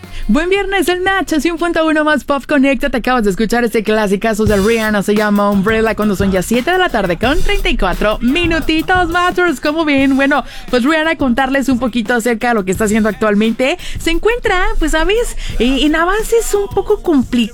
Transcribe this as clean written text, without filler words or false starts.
Buen viernes, el Nacho, 100.1 más Pop Connecta. Te acabas de escuchar este clasicazo de Rihanna, se llama Umbrella, cuando son ya 7 de la tarde con 34 minutitos, Masters. ¿Cómo ven? Bueno, pues Rihanna, contarles un poquito acerca de lo que está haciendo actualmente. Se encuentra, pues sabes, en avances un poco complicados